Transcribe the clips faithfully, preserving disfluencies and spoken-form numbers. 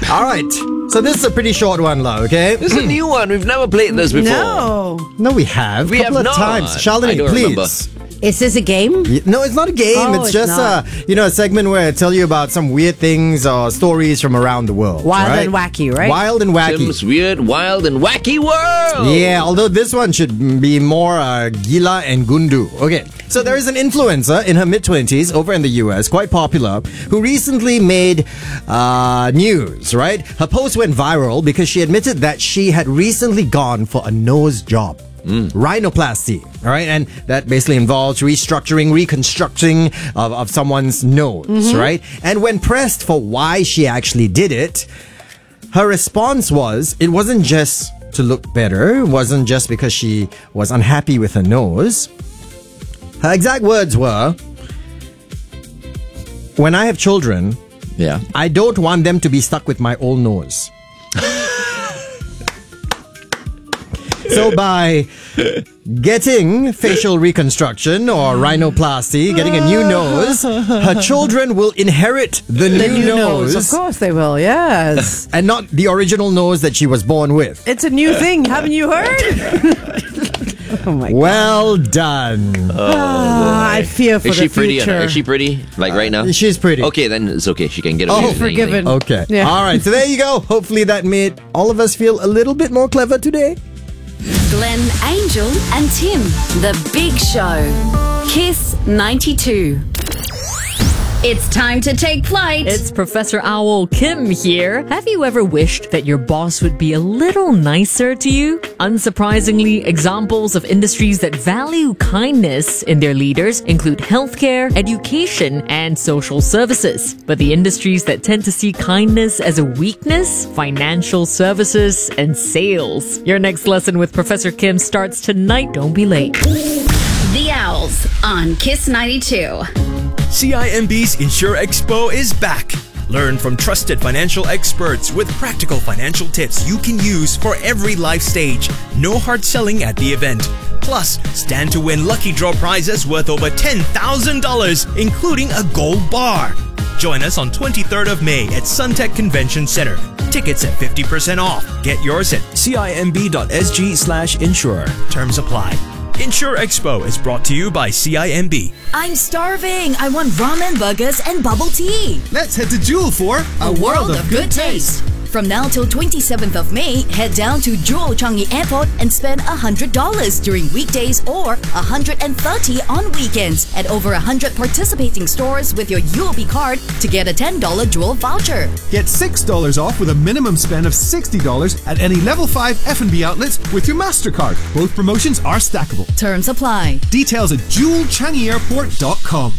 All right. So this is a pretty short one, lah. Okay. This is a new one. We've never played this before. No. No, we have. We couple have of not. times. I Shalini, don't please. remember. Is this a game? Y- No, it's not a game. Oh, it's, it's just not. a you know a segment where I tell you about some weird things or stories from around the world. Wild right? and wacky, right? Wild and wacky. Tim's weird, wild, and wacky world. Yeah, although this one should be more uh, gila and gundu. Okay, so there is an influencer in her mid-twenties over in the U S, quite popular, who recently made uh, news, right? Her post went viral because she admitted that she had recently gone for a nose job. Mm. Rhinoplasty, all right, and that basically involves restructuring, reconstructing of, of someone's nose, mm-hmm. right? And when pressed for why she actually did it, her response was it wasn't just to look better, it wasn't just because she was unhappy with her nose. Her exact words were, when I have children, Yeah. I don't want them to be stuck with my old nose. So by getting facial reconstruction or rhinoplasty, getting a new nose, her children will inherit the, The new, new nose, nose. Of course they will, yes. and not the original nose that she was born with. It's a new thing. Haven't you heard? Oh my God. Well done. Ah, I fear for Is the she pretty? Or future. not? Is she pretty? Like right now? She's pretty. Okay, then it's okay. She can get away Oh, with forgiven. anything. Okay. Yeah. All right. So there you go. Hopefully that made all of us feel a little bit more clever today. Glenn, Angel, and Tim. The Big Show. Kiss ninety-two. It's time to take flight. It's Professor Owl Kim here. Have you ever wished that your boss would be a little nicer to you? Unsurprisingly, examples of industries that value kindness in their leaders include healthcare, education, and social services. But the industries that tend to see kindness as a weakness, financial services, and sales. Your next lesson with Professor Kim starts tonight. Don't be late. The Owls on Kiss ninety-two. C I M B's Insure Expo is back. Learn from trusted financial experts with practical financial tips you can use for every life stage. No hard selling at the event. Plus, stand to win lucky draw prizes worth over ten thousand dollars, including a gold bar. Join us on twenty-third of May at Suntec Convention Center. Tickets at fifty percent off. Get yours at cimb.sg slash insure. Terms apply. Insure Expo is brought to you by C I M B. I'm starving. I want ramen, burgers, and bubble tea. Let's head to Jewel for A world of good taste. From now till twenty-seventh of May, head down to Jewel Changi Airport and spend one hundred dollars during weekdays or one hundred thirty dollars on weekends at over one hundred participating stores with your U O B card to get a ten dollars Jewel voucher. Get six dollars off with a minimum spend of sixty dollars at any Level five F and B outlets with your MasterCard. Both promotions are stackable. Terms apply. Details at jewel changi airport dot com.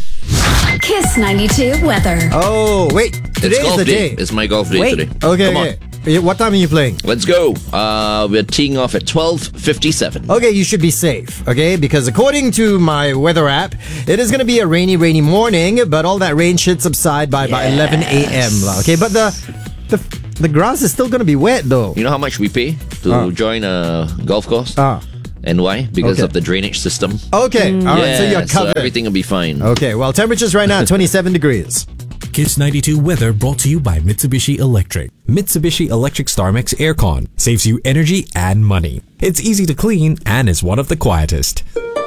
Kiss ninety-two weather. Oh, wait. Today It's is golf the day. day. It's my golf day Wait. today. Okay, Come on. okay. Yeah, what time are you playing? Let's go. Uh, we're teeing off at twelve fifty-seven. Okay, you should be safe, okay? Because according to my weather app, it is going to be a rainy, rainy morning, but all that rain should subside by about eleven a.m. lah, okay, but the the the grass is still going to be wet though. You know how much we pay to Ah. join a golf course? Ah. And why? Because Okay. of the drainage system. Okay, all right, so Yeah, you're covered. everything will be fine. Okay, well, temperatures right now twenty-seven degrees. Kiss ninety-two weather brought to you by Mitsubishi Electric. Mitsubishi Electric StarMix Aircon saves you energy and money. It's easy to clean and is one of the quietest.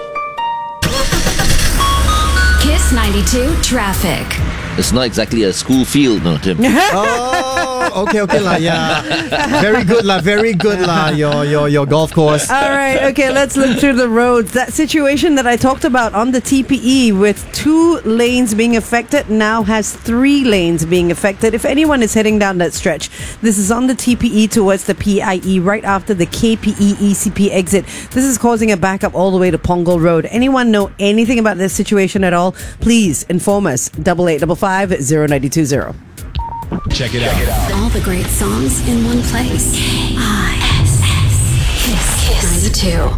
Kiss ninety-two traffic. It's not exactly a school field, no, Tim. Oh, okay, okay lah, yeah. Very good lah, very good lah, your, your, your golf course. All right, okay, let's look through the roads. That situation that I talked about on the T P E with two lanes being affected now has three lanes being affected. If anyone is heading down that stretch, this is on the T P E towards the P I E right after the K P E E C P exit. This is causing a backup all the way to Pongal Road. Anyone know anything about this situation at all? Please inform us. Double eight double five zero nine two zero. Check it out. All the great songs in one place. I S S Kiss ninety-two.